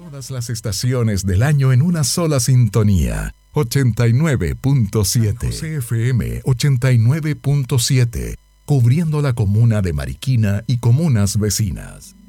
Todas las estaciones del año en una sola sintonía. 89.7. CFM 89.7. Cubriendo la comuna de Mariquina y comunas vecinas.